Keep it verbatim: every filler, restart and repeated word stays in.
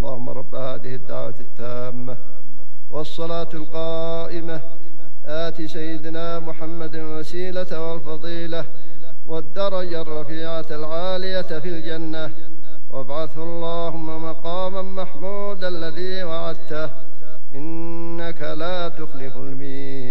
اللهم رب هذه الدعوة التامة والصلاة القائمة آت سيدنا محمد الوسيلة والفضيلة والدرجة الرفيعة العالية في الجنة وابعثه اللهم مقاما محمودا الذي وعدته إنك لا تخلف الميعاد.